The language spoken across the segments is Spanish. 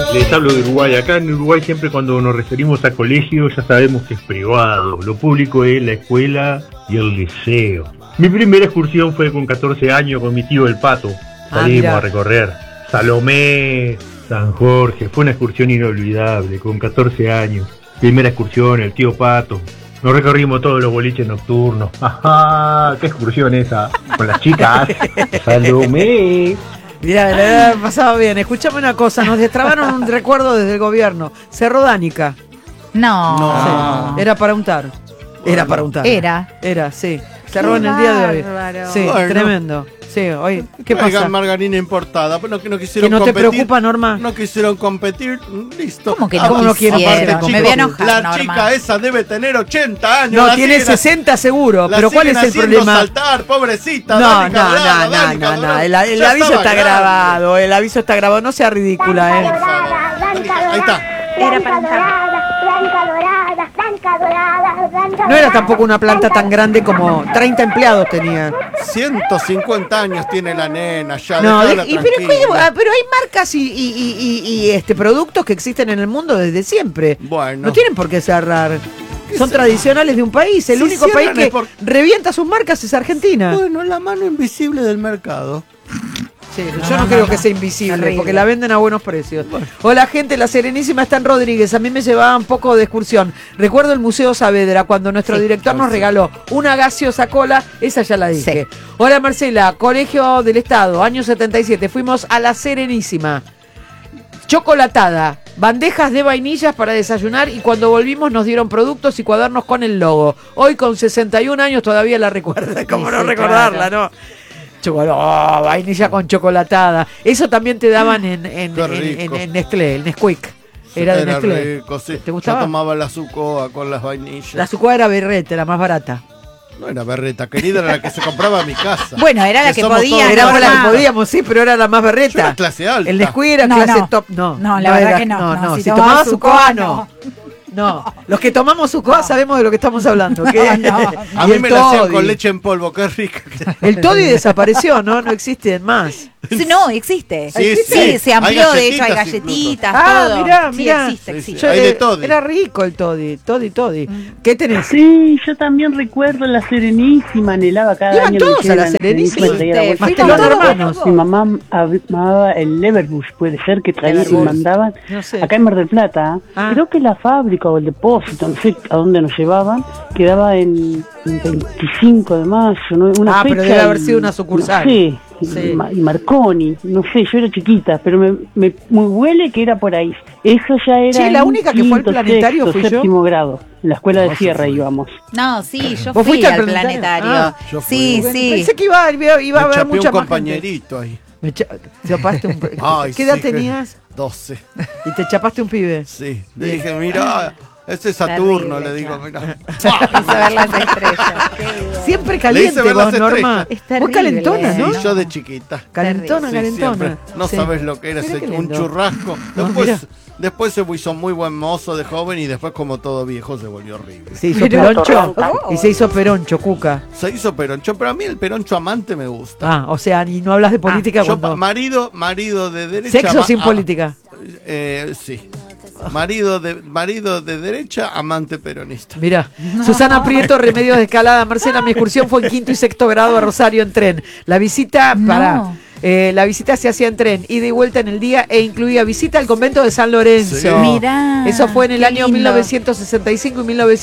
Les hablo de Uruguay. Acá en Uruguay siempre cuando nos referimos a colegio ya sabemos que es privado. Lo público es la escuela y el liceo. Mi primera excursión fue con 14 años con mi tío el Pato. Salimos a recorrer Salomé, San Jorge. Fue una excursión inolvidable, con 14 años. Primera excursión, el tío Pato. Nos recorrimos todos los boliches nocturnos. ¡Ajá! ¡Qué excursión esa! Con las chicas. Salomé. Mirá, le he pasado bien. Escuchame una cosa, nos destrabaron un recuerdo desde el gobierno. Cerro Dánica. No. Sí, era para untar. Era, sí. Cerró en el día de hoy. Sí, Bueno. Tremendo. Sí, oye, ¿qué Traigan pasa? margarina importada, pero no quisieron ¿Que no te competir. preocupa, Norma? No quisieron competir, listo. ¿Cómo que Ah, no no quieren quisieron? aparte, Me voy a enojar, La Norma. chica esa debe tener 80 años. No, la tiene siguen- 60 seguro, la pero ¿cuál es siguen el haciendo problema? saltar, pobrecita. No, Dánica Dorada, no. Dánica Dorada. El Ya aviso estaba está grande. grabado, el aviso está grabado. No sea ridícula, Por favor. Ahí está. Era para entrar. No era tampoco una planta tan grande como 30 empleados tenía. 150 años tiene la nena ya. No, dejala pero tranquila. hay marcas y productos que existen en el mundo desde siempre. Bueno. No tienen por qué cerrar. Son tradicionales de un país. El Si único país cierran que es por- revienta sus marcas es Argentina. Bueno, la mano invisible del mercado. Sí, yo no creo que sea invisible, Terrible. porque la venden a buenos precios. Hola gente, la Serenísima está en Rodríguez. A mí me llevaba un poco de excursión. Recuerdo el Museo Saavedra, cuando nuestro director nos regaló una gaseosa cola. Esa ya la dije. Sí. Hola Marcela, Colegio del Estado, año 77. Fuimos a la Serenísima. Chocolatada, bandejas de vainillas para desayunar y cuando volvimos nos dieron productos y cuadernos con el logo. Hoy con 61 años todavía la recuerda. ¿Cómo no sí, recordarla, claro. no? Vainilla con chocolatada. Eso también te daban en rico. Nestlé, el Nesquik. Era de Nestlé. rico, sí. ¿Te gustaba? Yo tomaba la Zucoa con las vainillas. La Zucoa era berreta, la más barata. No era berreta, querida, era la que se compraba en mi casa. Bueno, era la que somos podía. todos- Era Norma. la que podíamos, sí, pero era la más Yo berreta. era clase alta. El Nesquik era No, clase no. top. No, No, la verdad era- que no. No, Si si tomabas tomabas Zucoa, Zucoa, no. No, los que tomamos Zucoa sabemos de lo que estamos hablando. ¿qué? No, no. A Y mí el me la hacían toddy. con leche en polvo, qué rica. El toddy desapareció, ¿no? No existen más. Sí, no, existe. Sí, Sí, se amplió, hay de hecho, hay galletitas galletitas, Ah, todo. mirá, Sí, mirá. existe, Sí, existe. sí. Hay de toddy. Era rico el toddy. ¿Qué tenés? Sí, yo también recuerdo la Serenísima, anhelaba cada Iban año. todos que a la era Serenísima. traía la bolsa. Mastelón todos, hermanos. Mi mamá amaba el Leverbush, puede ser que traía y Leverbush. mandaban No sé. acá en Mar del Plata. Ah. Creo que la fábrica o el depósito, no sé a dónde nos llevaban, quedaba en 25 de mayo, ¿no? Una fecha. Pero debe haber y- sido una sucursal. Sí. Sí. Y Marconi, no sé, yo era chiquita, pero me huele que era por ahí. Eso ya era. Che, la en única que fue al quinto, planetario sexto, fui yo. séptimo grado. En la escuela de Sierra íbamos. No, sí, yo ¿Vos fui fuiste al al planetario? planetario. Ah, yo fui. Sí, sí. Pensé que iba a Me haber chapé mucha un más gente. compañerito ahí. Chapaste un Ay, ¿Qué edad sí, que- tenías? 12. Y te chapaste un pibe. Sí. Le dije, mira, ese es Saturno, Terrible, le digo, claro. mira. Hizo ver las estrellas. Qué bien. Siempre Le hice caliente ver las vos, Norma. estrellas. Es Vos terrible. calentona, Sí, ¿no? yo de chiquita. Calentona, Sí, calentona. siempre. No Sí. sabes lo que era Mira ese, qué un lindo. churrasco. No, Después se hizo muy buen mozo de joven y después como todo viejo se volvió horrible. Se hizo peroncho. Y se hizo peroncho, Cuca. Se hizo peroncho, pero a mí el peroncho amante me gusta. Ah, o sea, y no hablas de política Yo, cuando... marido de derecha. Sexo sin política. Sí. Marido de derecha, amante peronista. Mirá, Susana Prieto, Remedios de Escalada. Marcela, mi excursión fue en quinto y sexto grado a Rosario en tren. La visita, No. la visita se hacía en tren, ida y vuelta en el día e incluía visita al convento de San Lorenzo. Sí. Mirá. Eso fue en el qué año lindo. 1965 y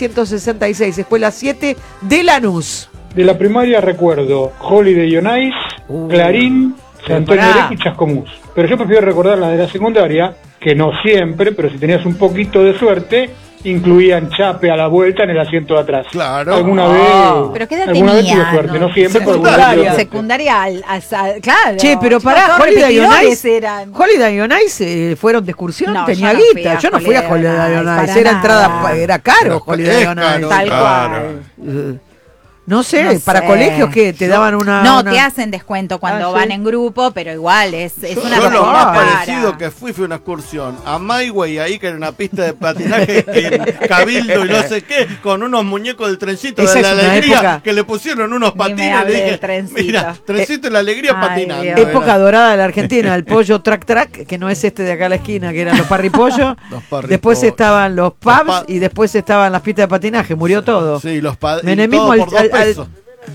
1966. Escuela 7 de Lanús. De la primaria recuerdo Holiday on Ice, Clarín, San Antonio pará. Areco y Chascomús. Pero yo prefiero recordar las de la secundaria, que no siempre, pero si tenías un poquito de suerte, incluían chape a la vuelta en el asiento de atrás. Claro. Alguna ¿Pero qué vez, edad alguna vez tenía? tuve suerte, no No, siempre, pero alguna vez tuve suerte. Secundaria claro. Che, pero Chicos, pará, todos Holiday on repetidores Ice. eran. Holiday on Ice fueron de excursión, No, tenía yo no fui guita. a Yo no fui a Holiday on Holiday Ice, on Ice, para era nada. entrada, era caro Holiday Es on caro. Ice. Tal Claro. cual. No sé, No para sé. colegios que te daban una... No, una- te hacen descuento cuando Ah, van ¿sí? en grupo, pero igual es una Yo lo cosa más cara. parecido que fui fue una excursión a Maigüey, ahí que era una pista de patinaje en Cabildo y no sé qué, con unos muñecos del trencito Esa de la es una alegría época- que le pusieron unos Ni me patines y hable le dije, del trencito. mira, trencito y la alegría Ay, patinando. Dios. Época dorada de la Argentina, el pollo track track, que no es este de acá a la esquina, que eran los parripollos. Los parripollos. Después estaban los pubs pa- y después estaban las pistas de patinaje, murió todo. Sí, los padres. Menemismo Todo al- por 2 al- pesos.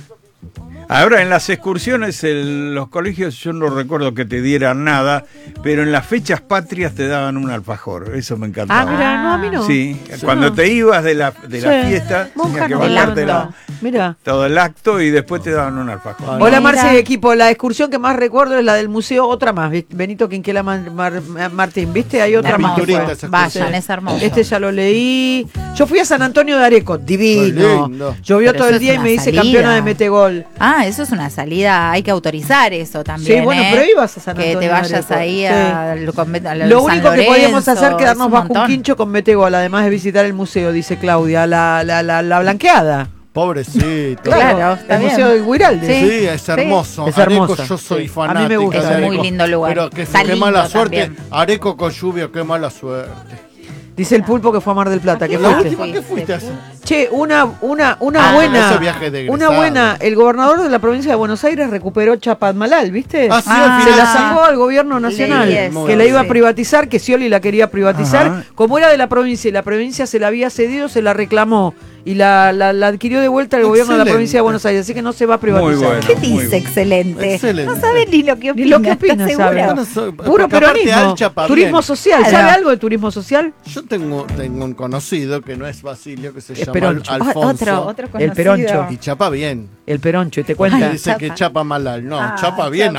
Ahora, en las excursiones, los colegios, yo no recuerdo que te dieran nada, pero en las fechas patrias te daban un alfajor. Eso me encantaba. Ah, mira, no, a mí no. Sí, cuando te ibas de la Sí. fiesta, Monja tenías que no, bancarte no. Mira. todo el acto y después te daban un alfajor. Ah, Hola Mira. Marce, equipo. La excursión que más recuerdo es la del museo, otra más. Benito Quinquela Martín, ¿viste? Hay otra más. que pinturita fue. esa Vayan, Sí. es hermoso. Este ya lo leí. Yo fui a San Antonio de Areco, divino. Qué lindo. Llovió Pero todo eso el es día y una me hice salida. campeona de metegol. Ah, eso es una salida, hay que autorizar eso también. Sí, bueno, ¿eh? pero ibas a San Que Antonio te de vayas Areco. ahí Sí. al convento. a Lo San único que podíamos Lorenzo, hacer quedarnos es bajo un montón. quincho con metegol, además de visitar el museo, dice Claudia, la blanqueada. Pobrecito. Claro, está el bien. museo de Guiralde. Sí, es hermoso. Es Areco, hermosa. yo soy Sí. fanático. A mí me gusta. de Es un muy Areco. lindo lugar. Pero qué Está mala lindo suerte. también. Areco con lluvia, qué mala suerte. Dice el pulpo que fue a Mar del Plata. ¿Qué La fuiste? última que fuiste a hacer. Che, una Ah, buena. ese viaje de Una egresado. buena. El gobernador de la provincia de Buenos Aires recuperó Chapadmalal, ¿viste? Ah, sí, Ah, al Se final. la sacó al gobierno nacional, Leí eso, que la iba a sí. privatizar, que Scioli la quería privatizar. Ajá. Como era de la provincia y la provincia se la había cedido, se la reclamó y la adquirió de vuelta el gobierno de la Excelente. provincia de Buenos Aires, así que no se va a privatizar. Muy bueno. ¿Qué Muy dice? bueno. Excelente. Excelente. No sabe ni lo que opina. Ni lo que opina, ¿estás sabe. seguro? Yo no soy- Puro porque aparte peronismo. Alcha pa' Turismo bien. social. Claro. ¿Sabe algo de turismo social? Yo tengo un conocido que no es Basilio, que se Es llama Peroncho. Alfonso. Otro El conocido. Peroncho. Y chapa bien. El Peroncho, y te Y cuenta. dice que chapa. chapa malal. No, Ah, chapa bien.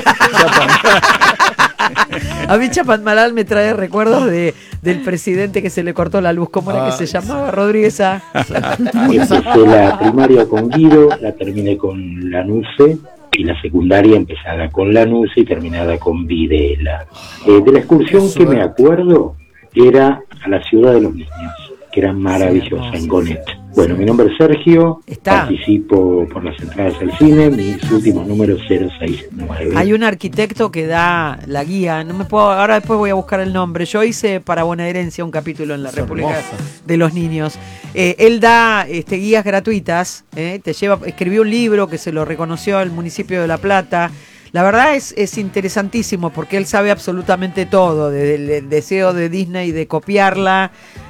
A mí Chapadmalal me trae recuerdos del presidente que se le cortó la luz. ¿Cómo era que se llamaba? Rodríguez A. Empecé la primaria con Guido, la terminé con Lanuse y la secundaria empezada con Lanuse y terminada con Videla. De la excursión que me acuerdo era a la ciudad de los niños, que era maravillosa, en Gonet. Bueno, mi nombre es Sergio, Está. participo por las entradas al cine, mis últimos números 069. Hay un arquitecto que da la guía, no me puedo, ahora después voy a buscar el nombre. Yo hice para Bonaerense un capítulo en la Es República hermosa. de los Niños. Él da guías gratuitas, te lleva, escribió un libro que se lo reconoció el municipio de La Plata. La verdad es interesantísimo porque él sabe absolutamente todo, desde el deseo de Disney de copiarla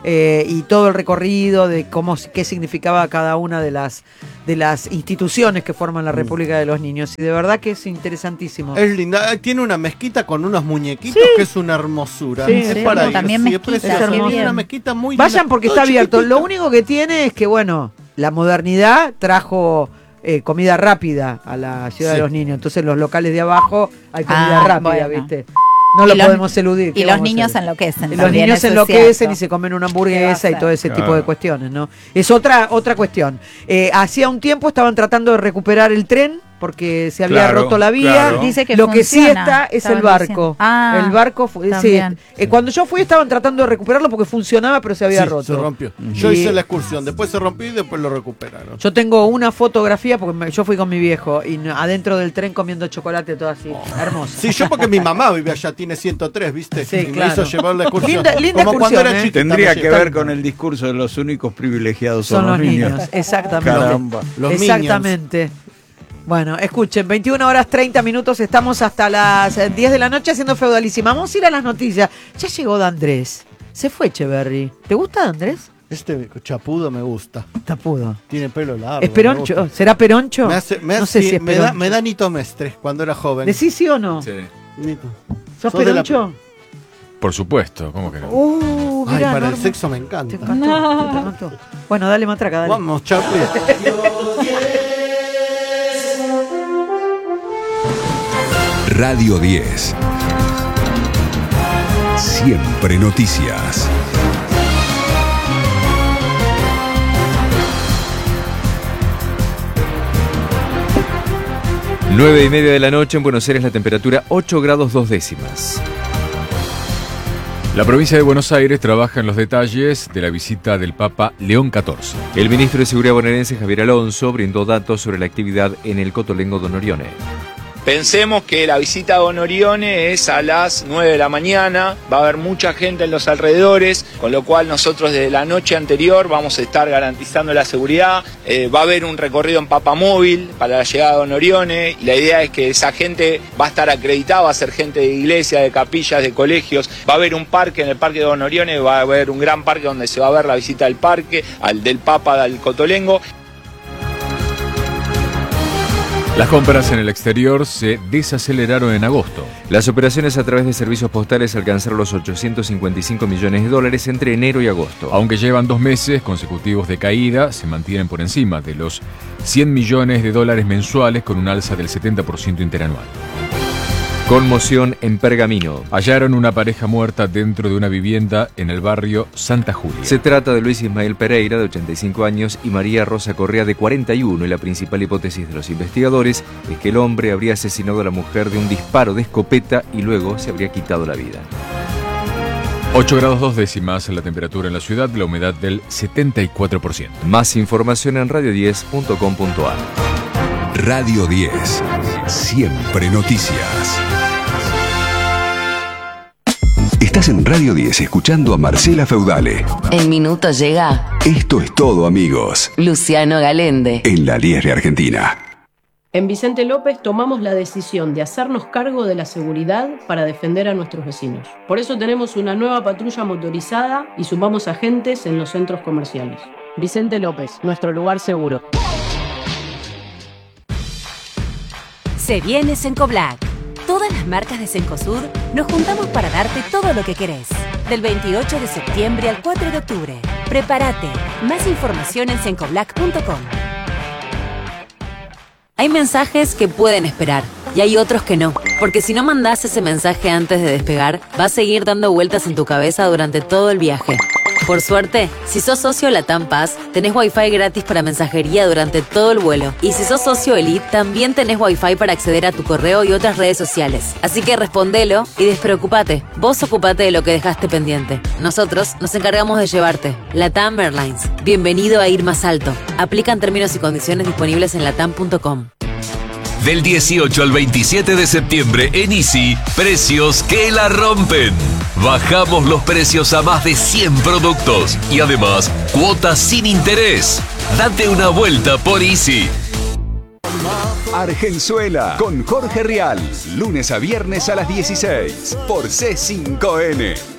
y todo el recorrido de qué significaba cada una de las instituciones que forman la República de los Niños. Y de verdad que es interesantísimo. Es linda. Tiene una mezquita con unos muñequitos que es una hermosura. Sí, es sí, para ir. también Sí, mezquita, precioso. qué Tiene bien. una mezquita muy linda. Vayan porque Todo está abierto. chiquitito. Lo único que tiene es que, bueno, la modernidad trajo comida rápida a la ciudad Sí. de los niños. Entonces los locales de abajo hay comida Ah, rápida, bueno. ¿viste? No Y lo los- podemos eludir. Y ¿qué los vamos a niños hacer? enloquecen. Los también, niños eso es enloquecen cierto. y se comen una ¿Qué va a hamburguesa y hacer? todo ese tipo Claro. de cuestiones, ¿no? Es otra cuestión. Hacía un tiempo estaban tratando de recuperar el tren porque se había Claro, roto la vía. claro. Dice que Lo que sí funciona, está es el estaban barco. diciendo. Ah, el barco sí. también. Cuando yo fui estaban tratando de recuperarlo porque funcionaba, pero se había Sí, roto. se rompió. Yo Y- hice la excursión, después se rompió y después lo recuperaron. Yo tengo una fotografía porque yo fui con mi viejo y adentro del tren comiendo chocolate todo así. Hermoso. Sí, yo porque mi mamá vive allá, tiene 103, ¿viste? Sí, y claro. me hizo llevar la excursión. Linda Como cuando excursión, era ¿eh? chiquita. Tendría me que llevaba. ver con el discurso de los únicos privilegiados Son los niños. Exactamente. Caramba. Los Exactamente. Bueno, escuchen, 21 horas 30 minutos, estamos hasta las 10 de la noche haciendo Feudalísima. Vamos a ir a las noticias. Ya llegó D'Andrés. Se fue Echeverry. ¿Te gusta D'Andrés? Este chapudo me gusta. Tapudo. Tiene pelo largo. ¿Es me Peroncho? gusta. ¿Será Peroncho? No sé si me da Nito Mestre cuando era joven. ¿Decís sí o no? Sí. Nito. ¿Sos Sos de la- Peroncho? Por supuesto, ¿cómo que no? Ay, Mirá, para el Norma. sexo me Te encanta. encantó, te encantó. Bueno, dale matraca, dale. Vamos, Chapi. Radio 10. Siempre noticias. Nueve y media de la noche en Buenos Aires, la temperatura 8 grados 2 décimas. La provincia de Buenos Aires trabaja en los detalles de la visita del Papa León XIV. El ministro de Seguridad bonaerense, Javier Alonso, brindó datos sobre la actividad en el Cotolengo Don Orione. Pensemos que la visita a Don Orione es a las 9 de la mañana, va a haber mucha gente en los alrededores, con lo cual nosotros desde la noche anterior vamos a estar garantizando la seguridad, va a haber un recorrido en papamóvil para la llegada a Don Orione, y la idea es que esa gente va a estar acreditada, va a ser gente de iglesia, de capillas, de colegios, va a haber un parque en el parque de Don Orione, va a haber un gran parque donde se va a ver la visita del parque, del Papa al Cotolengo. Las compras en el exterior se desaceleraron en agosto. Las operaciones a través de servicios postales alcanzaron los 855 millones de dólares entre enero y agosto. Aunque llevan 2 meses consecutivos de caída, se mantienen por encima de los 100 millones de dólares mensuales con un alza del 70% interanual. Conmoción en Pergamino. Hallaron una pareja muerta dentro de una vivienda en el barrio Santa Julia. Se trata de Luis Ismael Pereira, de 85 años, y María Rosa Correa, de 41, y la principal hipótesis de los investigadores es que el hombre habría asesinado a la mujer de un disparo de escopeta y luego se habría quitado la vida. 8 grados 2 décimas la temperatura en la ciudad, la humedad del 74%. Más información en radio10.com.ar. Radio 10. Siempre noticias. Estás en Radio 10 escuchando a Marcela Feudale. En minutos llega Esto es todo, amigos. Luciano Galende. En la Liesre Argentina. En Vicente López tomamos la decisión de hacernos cargo de la seguridad para defender a nuestros vecinos. Por eso tenemos una nueva patrulla motorizada y sumamos agentes en los centros comerciales. Vicente López, nuestro lugar seguro. Se viene Cencoblac. Todas las marcas de Cencosud nos juntamos para darte todo lo que querés. Del 28 de septiembre al 4 de octubre. Prepárate. Más información en cencoblac.com. Hay mensajes que pueden esperar y hay otros que no. Porque si no mandás ese mensaje antes de despegar, va a seguir dando vueltas en tu cabeza durante todo el viaje. Por suerte, si sos socio LATAM Pass, tenés Wi-Fi gratis para mensajería durante todo el vuelo. Y si sos socio Elite, también tenés Wi-Fi para acceder a tu correo y otras redes sociales. Así que respondelo y despreocupate. Vos ocupate de lo que dejaste pendiente. Nosotros nos encargamos de llevarte. LATAM Airlines. Bienvenido a ir más alto. Aplican términos y condiciones disponibles en latam.com. Del 18 al 27 de septiembre en Easy, precios que la rompen. Bajamos los precios a más de 100 productos y además cuotas sin interés. Date una vuelta por Easy. Argenzuela con Jorge Rial, lunes a viernes a las 16 por C5N.